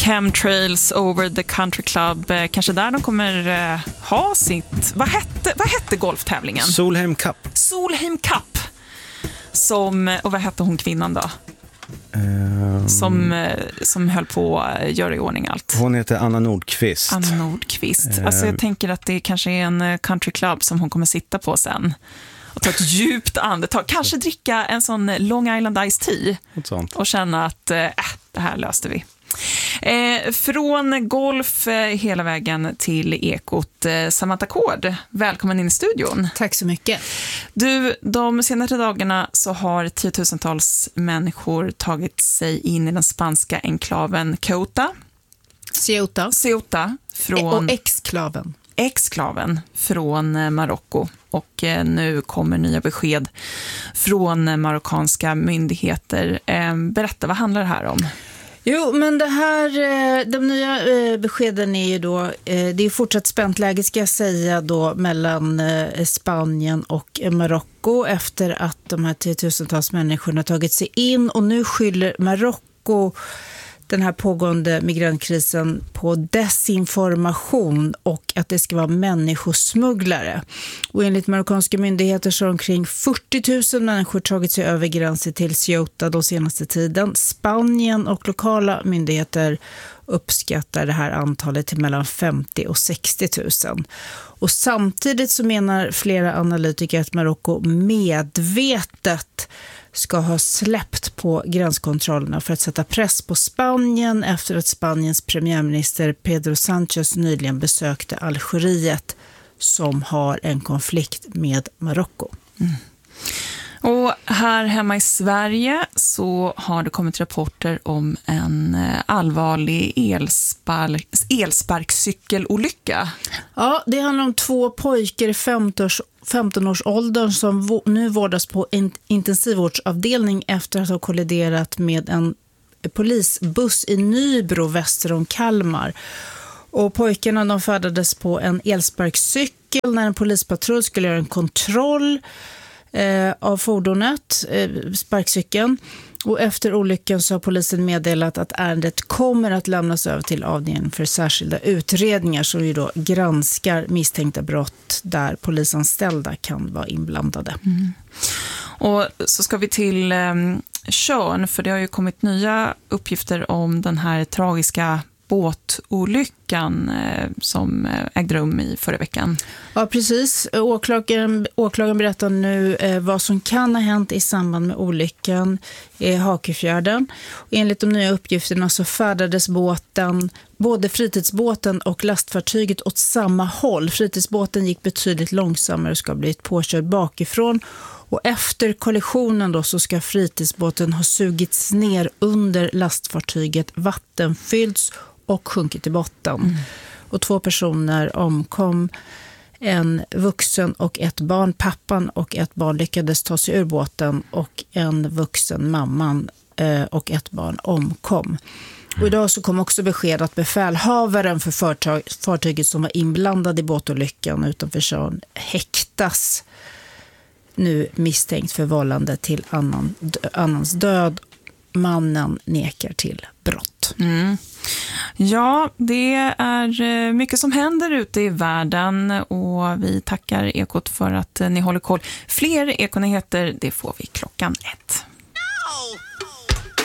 Chemtrails Over the Country Club. Kanske där de kommer ha sitt... Vad hette golftävlingen? Solheim Cup. Solheim Cup. Och vad hette hon kvinnan då? Som höll på att göra i ordning allt. Hon heter Anna Nordqvist. Anna Nordqvist. Alltså jag tänker att det kanske är en country club som hon kommer sitta på sen. Och ta ett djupt andetag. Kanske dricka en sån Long Island Iced Tea. Och känna att det här löste vi. Från golf hela vägen till ekot. Samantha Kård, välkommen in i studion. Tack så mycket. Du, de senaste dagarna så har tiotusentals människor tagit sig in i den spanska enklaven Ceuta från... Och exklaven från Marocko. Och nu kommer nya besked från marockanska myndigheter. Berätta, vad handlar det här om? Jo, men de nya beskeden är ju då, det är fortsatt spänt läge ska jag säga då mellan Spanien och Marocko efter att de här tiotusentals människorna tagit sig in, och nu skyller Marocko den här pågående migrantkrisen på desinformation och att det ska vara människosmugglare. Och enligt marockanska myndigheter så har omkring 40 000 människor tagit sig över gränsen till Ceuta de senaste tiden. Spanien och lokala myndigheter uppskattar det här antalet till mellan 50 och 60 000. Och samtidigt så menar flera analytiker att Marocko medvetet ska ha släppt på gränskontrollerna för att sätta press på Spanien efter att Spaniens premiärminister Pedro Sánchez nyligen besökte Algeriet som har en konflikt med Marocko. Mm. Och här hemma i Sverige så har det kommit rapporter om en allvarlig elsparkcykelolycka. Ja, det handlar om 2 pojkar i 15-årsåldern som nu vårdas på en intensivvårdsavdelning efter att ha kolliderat med en polisbuss i Nybro väster om Kalmar. Och pojkarna de färdades på en elsparkcykel när en polispatrull skulle göra en kontroll av fordonet, sparkcykeln. Och efter olyckan så har polisen meddelat att ärendet kommer att lämnas över till avdelningen för särskilda utredningar som ju då granskar misstänkta brott där polisanställda kan vara inblandade. Mm. Och så ska vi till Tjörn, för det har ju kommit nya uppgifter om den här tragiska båtolyckan som ägde rum i förra veckan. Ja, precis. Åklagaren berättar nu vad som kan ha hänt i samband med olyckan i Hakefjärden. Och enligt de nya uppgifterna så färdades både fritidsbåten och lastfartyget åt samma håll. Fritidsbåten gick betydligt långsammare och ska blivit påkörd bakifrån. Och efter kollisionen då så ska fritidsbåten ha sugits ner under lastfartyget, vattenfyllts och sjunkit i botten. Mm. Och 2 personer omkom, en vuxen och ett barn. Pappan och ett barn lyckades ta sig ur båten och en vuxen mamman och ett barn omkom. Och idag så kom också besked att befälhavaren för fartyget som var inblandad i båtolyckan utanför Tjörn häktas nu misstänkt för vållande till annans död. Mannen nekar till brott. Mm. Ja, det är mycket som händer ute i världen och vi tackar Ekot för att ni håller koll. Fler Ekonyheter, det får vi 1:00.